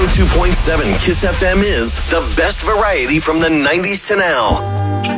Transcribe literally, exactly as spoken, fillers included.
oh two point seven Kiss F M is the best variety from the nineties to now.